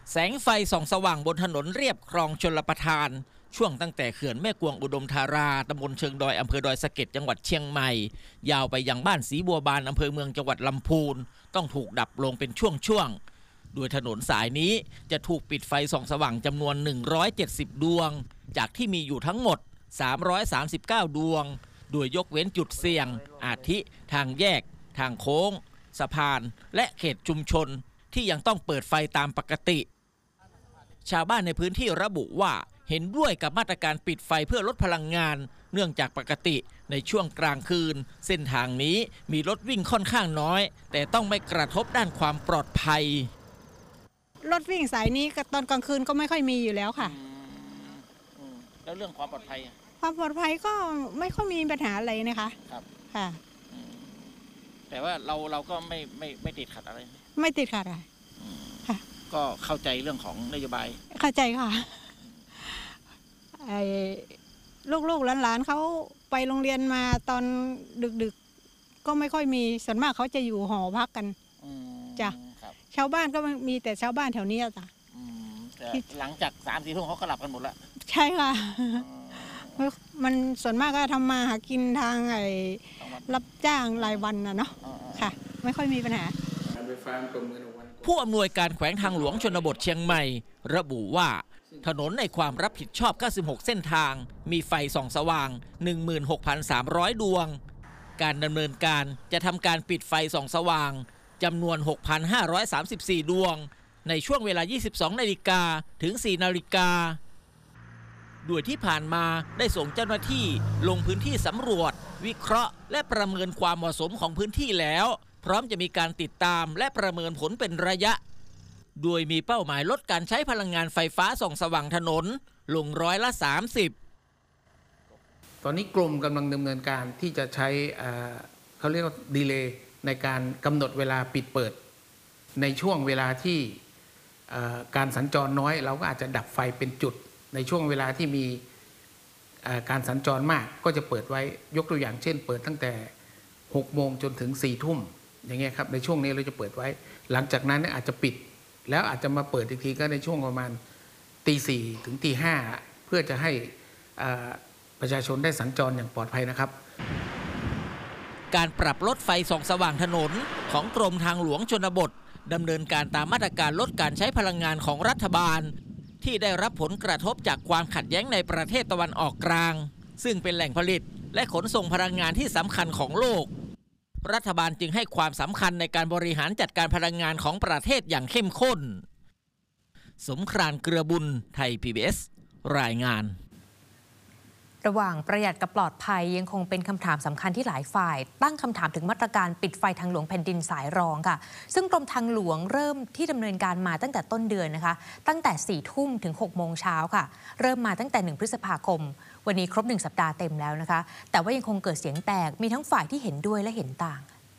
แสงไฟส่องสว่างบนถนนเรียบคลองชลประทานช่วงตั้งแต่เขื่อนแม่กวงอุดมธาราตำบลเชิงดอยอำเภอดอยสะเก็ดจังหวัดเชียงใหม่ยาวไปยังบ้านศรีบัวบานอำเภอเมืองจังหวัดลำพูนต้องถูกดับลงเป็นช่วงๆโดยถนนสายนี้จะถูกปิดไฟส่องสว่างจำนวน170ดวงจากที่มีอยู่ทั้งหมด339ดวงโดยยกเว้นจุดเสี่ยงอาทิทางแยกทางโค้งสะพานและเขตชุมชนที่ยังต้องเปิดไฟตามปกติชาวบ้านในพื้นที่ระบุว่าเห็นด้วยกับมาตรการปิดไฟเพื่อลดพลังงานเนื่องจากปกติในช่วงกลางคืนเส้นทางนี้มีรถวิ่งค่อนข้างน้อยแต่ต้องไม่กระทบด้านความปลอดภัยรถวิ่งสายนี้ตอนกลางคืนก็ไม่ค่อยมีอยู่แล้วค่ะแล้วเรื่องความปลอดภัยก็ไม่ค่อยมีปัญหาอะไรนะคะครับค่ะแต่ว่าเราก็ไม่ติดขัดอะไรไม่ติดขัดค่ะก็เข้าใจเรื่องของนโยบายเข้าใจค่ะลูกๆหลานๆเขาไปโรงเรียนมาตอนดึกๆก็ไม่ค่อยมีส่วนมากเขาจะอยู่หอพักกันจ้ะชาวบ้านก็มีแต่ชาวบ้านแถวนี้จ้ะหลังจาก3-4 ทุ่มเขาก็หลับกันหมดแล้วใช่ค่ะมันส่วนมากก็ทำมาหากินทางรับจ้างรายวันนะเนาะค่ะไม่ค่อยมีปัญหาผู้อำนวยการแขวงทางหลวงชนบทเชียงใหม่ระบุว่าถนนในความรับผิดชอบ96เส้นทางมีไฟส่องสว่าง 16,300 ดวงการดำเนินการจะทำการปิดไฟส่องสว่างจำนวน 6,534 ดวงในช่วงเวลา 22 นาฬิกาถึง 4 นาฬิกาโดยที่ผ่านมาได้ส่งเจ้าหน้าที่ลงพื้นที่สำรวจวิเคราะห์และประเมินความเหมาะสมของพื้นที่แล้วพร้อมจะมีการติดตามและประเมินผลเป็นระยะโดยมีเป้าหมายลดการใช้พลังงานไฟฟ้าส่องสว่างถนนลง30% ตอนนี้กรมกำลังดำเนินการที่จะใช้เขาเรียกว่าดีเลย์ในการกำหนดเวลาปิดเปิดในช่วงเวลาที่การสัญจรน้อยเราก็อาจจะดับไฟเป็นจุดในช่วงเวลาที่มีการสัญจรมากก็จะเปิดไว้ยกตัวอย่างเช่นเปิดตั้งแต่6 โมงจนถึง4 ทุ่มอย่างเงี้ยครับในช่วงนี้เราจะเปิดไว้หลังจากนั้นอาจจะปิดแล้วอาจจะมาเปิดอีกทีก็ในช่วงประมาณตี 4 ถึงตี 5เพื่อจะให้ประชาชนได้สัญจรอย่างปลอดภัยนะครับการปรับลดไฟส่องสว่างถนนของกรมทางหลวงชนบทดำเนินการตามมาตรการลดการใช้พลังงานของรัฐบาลที่ได้รับผลกระทบจากความขัดแย้งในประเทศตะวันออกกลางซึ่งเป็นแหล่งผลิตและขนส่งพลังงานที่สำคัญของโลกรัฐบาลจึงให้ความสำคัญในการบริหารจัดการพลังงานของประเทศอย่างเข้มข้นสมครานเกลือบุญไทย PBS รายงานระหว่างประหยัดกับปลอดภัยยังคงเป็นคำถามสำคัญที่หลายฝ่ายตั้งคำถามถึงมาตรการปิดไฟทางหลวงแผ่นดินสายรองค่ะซึ่งกรมทางหลวงเริ่มที่ดำเนินการมาตั้งแต่ต้นเดือนนะคะตั้งแต่4 ทุ่มถึง6 โมงเช้าค่ะเริ่มมาตั้งแต่1 พฤษภาคมวันนี้ครบ1 สัปดาห์เต็มแล้วนะคะแต่ว่ายังคงเกิดเสียงแตกมีทั้งฝ่ายที่เห็นด้วยและเห็นต่าง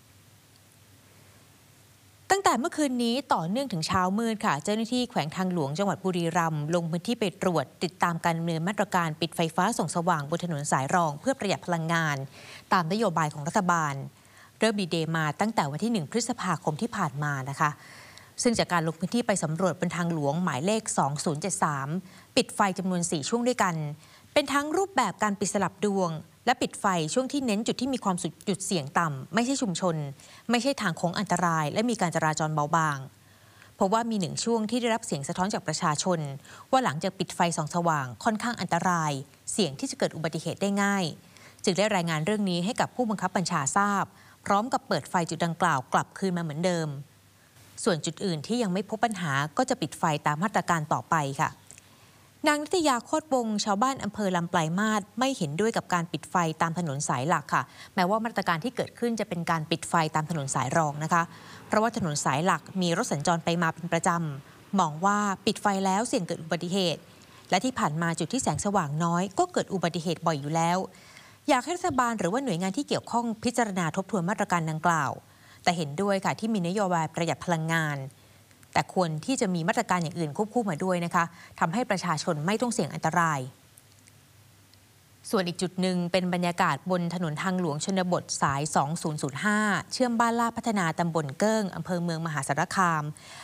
ตั้งแต่เมื่อคืนนี้ต่อเนื่องถึงเช้ามืดค่ะเจ้าหน้าที่แขวงทางหลวงจังหวัดบุรีรัมย์ลงพื้นที่ไปตรวจติดตามการดำเนินมาตรการปิดไฟฟ้าส่องสว่างบนถนนสายรองเพื่อประหยัดพลังงานตามนโยบายของรัฐบาลเริ่มดีเดย์มาตั้งแต่วันที่1 พฤษภาคมที่ผ่านมานะคะซึ่งจากการลงพื้นที่ไปสำรวจบนทางหลวงหมายเลข2073ปิดไฟจำนวน4 ช่วงด้วยกันเป็นทั้งรูปแบบการปิดสลับดวงและปิดไฟช่วงที่เน้นจุดที่มีความจุดเสี่ยงต่ำไม่ใช่ชุมชนไม่ใช่ทางโค้งอันตรายและมีการจราจรเบาบางเพราะว่ามี1 ช่วงที่ได้รับเสียงสะท้อนจากประชาชนว่าหลังจากปิดไฟส่องสว่างค่อนข้างอันตรายเสี่ยงที่จะเกิดอุบัติเหตุได้ง่ายจึงได้รายงานเรื่องนี้ให้กับผู้บังคับบัญชาทราบพร้อมกับเปิดไฟจุดดังกล่าวกลับคืนมาเหมือนเดิมส่วนจุดอื่นที่ยังไม่พบปัญหาก็จะปิดไฟตามมาตรการต่อไปค่ะนางนิตยาโคตรวงชาวบ้านอำเภอลำปลายมาศไม่เห็นด้วยกับการปิดไฟตามถนนสายหลักค่ะแม้ว่ามาตรการที่เกิดขึ้นจะเป็นการปิดไฟตามถนนสายรองนะคะเพราะว่าถนนสายหลักมีรถสัญจรไปมาเป็นประจำมองว่าปิดไฟแล้วเสี่ยงเกิดอุบัติเหตุและที่ผ่านมาจุดที่แสงสว่างน้อยก็เกิดอุบัติเหตุบ่อยอยู่แล้วอยากให้รัฐบาลหรือว่าหน่วยงานที่เกี่ยวข้องพิจารณาทบทวนมาตรการดังกล่าวแต่เห็นด้วยค่ะที่มีนโยบายประหยัดพลังงานแต่ควรที่จะมีมาตรการอย่างอื่นควบคู่มาด้วยนะคะทำให้ประชาชนไม่ต้องเสี่ยงอันตรายส่วนอีกจุดหนึ่งเป็นบรรยากาศบนถนนทางหลวงชนบทสาย2005เชื่อมบ้านลาดพัฒนาตำบลเกิ้งอำเภอเมืองมหาสารคาม